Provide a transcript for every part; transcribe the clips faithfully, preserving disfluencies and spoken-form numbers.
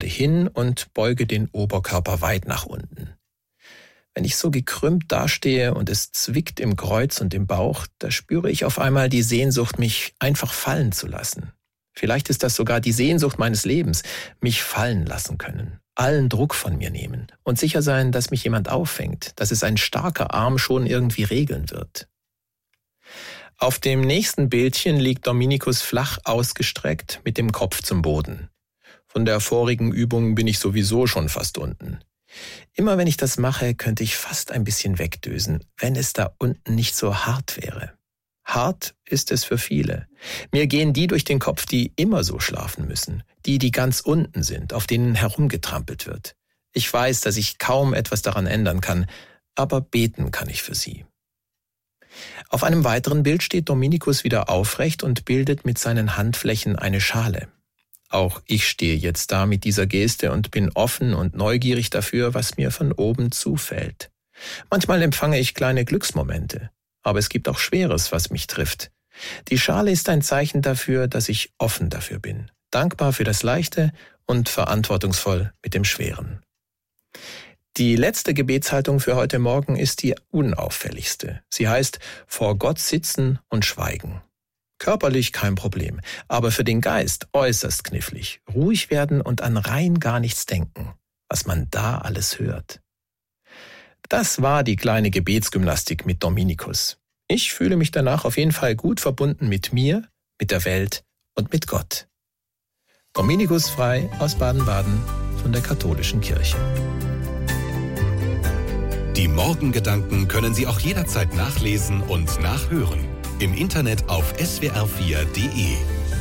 hin und beuge den Oberkörper weit nach unten. Wenn ich so gekrümmt dastehe und es zwickt im Kreuz und im Bauch, da spüre ich auf einmal die Sehnsucht, mich einfach fallen zu lassen. Vielleicht ist das sogar die Sehnsucht meines Lebens, mich fallen lassen können, allen Druck von mir nehmen und sicher sein, dass mich jemand auffängt, dass es ein starker Arm schon irgendwie regeln wird. Auf dem nächsten Bildchen liegt Dominikus flach ausgestreckt mit dem Kopf zum Boden. Von der vorigen Übung bin ich sowieso schon fast unten. Immer wenn ich das mache, könnte ich fast ein bisschen wegdösen, wenn es da unten nicht so hart wäre. Hart ist es für viele. Mir gehen die durch den Kopf, die immer so schlafen müssen, die, die ganz unten sind, auf denen herumgetrampelt wird. Ich weiß, dass ich kaum etwas daran ändern kann, aber beten kann ich für sie. Auf einem weiteren Bild steht Dominikus wieder aufrecht und bildet mit seinen Handflächen eine Schale. Auch ich stehe jetzt da mit dieser Geste und bin offen und neugierig dafür, was mir von oben zufällt. Manchmal empfange ich kleine Glücksmomente, aber es gibt auch Schweres, was mich trifft. Die Schale ist ein Zeichen dafür, dass ich offen dafür bin, dankbar für das Leichte und verantwortungsvoll mit dem Schweren. Die letzte Gebetshaltung für heute Morgen ist die unauffälligste. Sie heißt, vor Gott sitzen und schweigen. Körperlich kein Problem, aber für den Geist äußerst knifflig. Ruhig werden und an rein gar nichts denken, was man da alles hört. Das war die kleine Gebetsgymnastik mit Dominikus. Ich fühle mich danach auf jeden Fall gut verbunden mit mir, mit der Welt und mit Gott. Dominikus Frei aus Baden-Baden von der Katholischen Kirche. Die Morgengedanken können Sie auch jederzeit nachlesen und nachhören. Im Internet auf s w r vier punkt d e.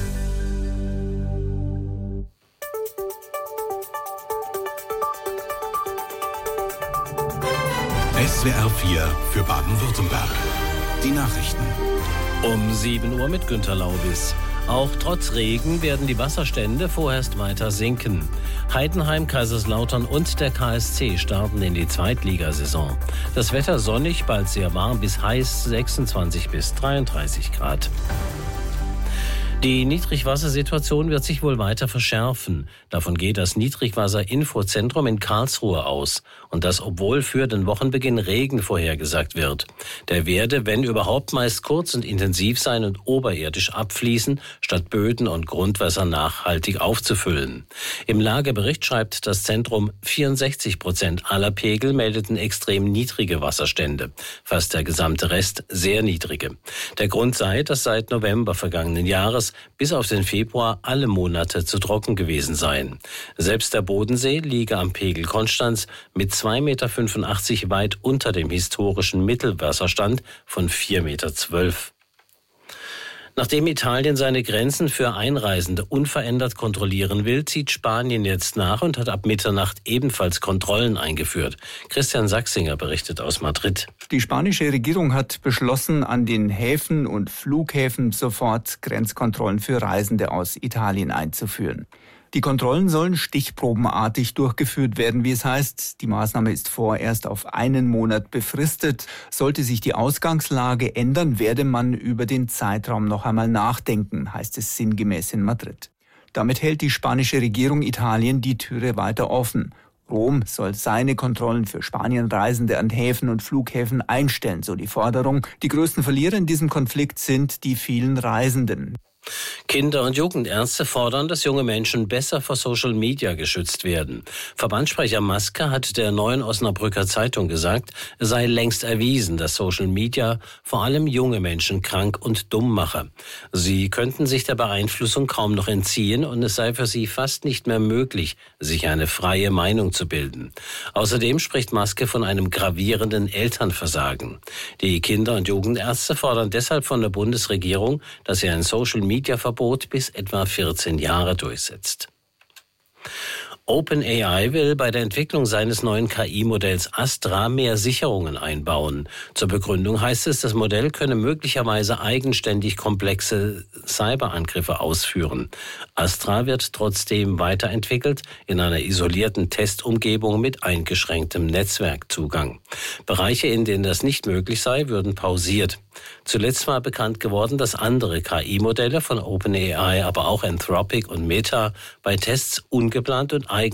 S W R vier für Baden-Württemberg. Die Nachrichten. Um sieben Uhr mit Günter Laubis. Auch trotz Regen werden die Wasserstände vorerst weiter sinken. Heidenheim, Kaiserslautern und der K S C starten in die Zweitligasaison. Das Wetter sonnig, bald sehr warm bis heiß, sechsundzwanzig bis dreiunddreißig Grad. Die Niedrigwassersituation wird sich wohl weiter verschärfen. Davon geht das Niedrigwasser-Infozentrum in Karlsruhe aus. Und das, obwohl für den Wochenbeginn Regen vorhergesagt wird. Der werde, wenn überhaupt, meist kurz und intensiv sein und oberirdisch abfließen, statt Böden und Grundwasser nachhaltig aufzufüllen. Im Lagebericht schreibt das Zentrum, vierundsechzig Prozent aller Pegel meldeten extrem niedrige Wasserstände. Fast der gesamte Rest sehr niedrige. Der Grund sei, dass seit November vergangenen Jahres bis auf den Februar alle Monate zu trocken gewesen seien. Selbst der Bodensee liege am Pegel Konstanz mit zwei Komma fünfundachtzig Meter weit unter dem historischen Mittelwasserstand von vier Komma zwölf Meter. Nachdem Italien seine Grenzen für Einreisende unverändert kontrollieren will, zieht Spanien jetzt nach und hat ab Mitternacht ebenfalls Kontrollen eingeführt. Christian Sachsinger berichtet aus Madrid. Die spanische Regierung hat beschlossen, an den Häfen und Flughäfen sofort Grenzkontrollen für Reisende aus Italien einzuführen. Die Kontrollen sollen stichprobenartig durchgeführt werden, wie es heißt. Die Maßnahme ist vorerst auf einen Monat befristet. Sollte sich die Ausgangslage ändern, werde man über den Zeitraum noch einmal nachdenken, heißt es sinngemäß in Madrid. Damit hält die spanische Regierung Italien die Türe weiter offen. Rom soll seine Kontrollen für Spanienreisende an Häfen und Flughäfen einstellen, so die Forderung. Die größten Verlierer in diesem Konflikt sind die vielen Reisenden. Kinder- und Jugendärzte fordern, dass junge Menschen besser vor Social Media geschützt werden. Verbandssprecher Maske hat der Neuen Osnabrücker Zeitung gesagt, es sei längst erwiesen, dass Social Media vor allem junge Menschen krank und dumm mache. Sie könnten sich der Beeinflussung kaum noch entziehen und es sei für sie fast nicht mehr möglich, sich eine freie Meinung zu bilden. Außerdem spricht Maske von einem gravierenden Elternversagen. Die Kinder- und Jugendärzte fordern deshalb von der Bundesregierung, dass sie ein Social Media Media-Verbot bis etwa vierzehn Jahre durchsetzt. OpenAI will bei der Entwicklung seines neuen K I-Modells Astra mehr Sicherungen einbauen. Zur Begründung heißt es, das Modell könne möglicherweise eigenständig komplexe Cyberangriffe ausführen. Astra wird trotzdem weiterentwickelt in einer isolierten Testumgebung mit eingeschränktem Netzwerkzugang. Bereiche, in denen das nicht möglich sei, würden pausiert. Zuletzt war bekannt geworden, dass andere K I-Modelle von OpenAI, aber auch Anthropic und Meta bei Tests ungeplant und eigen